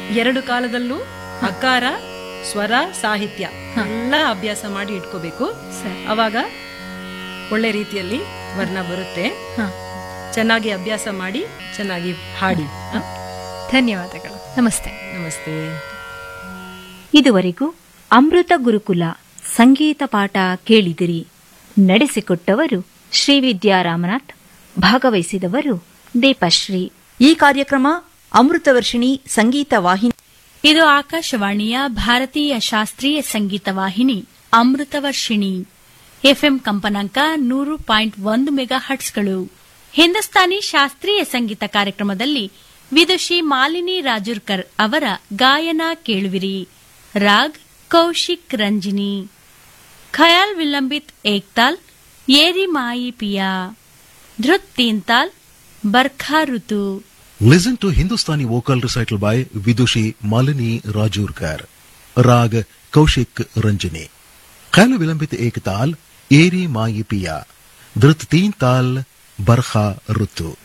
2 ಕಾಲದಲ್ಲೂ ಅಕಾರ, ಸ್ವರ, ಸಾಹಿತ್ಯ ಎಲ್ಲ ಅಭ್ಯಾಸ ಮಾಡಿ ಇಟ್ಕೋಬೇಕು. ಅವಾಗ ಒಳ್ಳೆ ರೀತಿಯಲ್ಲಿ ವರ್ಣ ಬರುತ್ತೆ. ಚೆನ್ನಾಗಿ ಅಭ್ಯಾಸ ಮಾಡಿ ಚೆನ್ನಾಗಿ ಹಾಡಿ. ಧನ್ಯವಾದಗಳು. ನಮಸ್ತೆ. ನಮಸ್ತೆ. ಇದುವರೆಗೂ ಅಮೃತ ಗುರುಕುಲ ಸಂಗೀತ ಪಾಠ ಕೇಳಿದಿರಿ. ನಡೆಸಿಕೊಟ್ಟವರು ಶ್ರೀ ವಿದ್ಯಾ ರಾಮನಾಥ್, ಭಾಗವಹಿಸಿದವರು ದೀಪಶ್ರೀ. ಈ ಕಾರ್ಯಕ್ರಮ ಅಮೃತವರ್ಷಿಣಿ ಸಂಗೀತ ವಾಹಿನಿ. ಇದು ಆಕಾಶವಾಣಿಯ ಭಾರತೀಯ ಶಾಸ್ತ್ರೀಯ ಸಂಗೀತ ವಾಹಿನಿ ಅಮೃತವರ್ಷಿಣಿ. ಎಫ್ಎಂ ಕಂಪನಾಂಕ 100.1 ಮೆಗಾಹರ್ಟ್ಸ್ಗಳು. ಹಿಂದೂಸ್ತಾನಿ ಶಾಸ್ತ್ರೀಯ ಸಂಗೀತ ಕಾರ್ಯಕ್ರಮದಲ್ಲಿ ವಿದುಷಿ ಮಾಲಿನಿ ರಾಜುರ್ಕರ್ ಅವರ ಗಾಯನ ಕೇಳುವಿರಿ. ರಾಗ್ ಕೌಶಿಕ್ ರಂಜಿನಿ. ಖಯಾಲ್ ವಿಲಂಬಿತ್ ಏಕ್ತಾಲ್ ಏರಿ ಮಾಯಿ ಪಿಯಾ. ಧೃತ್ ತೀನ್-ತಾಲ್ ಬರ್ಖಾ ಋತು. Listen to Hindustani vocal recital by Vidushi Malini Rajurkar. Rag Kaushik Ranjini. Khayal Vilambit Ek Tal Eri Maayi Piya. Dhrit Teen Tal Barkha Rutu.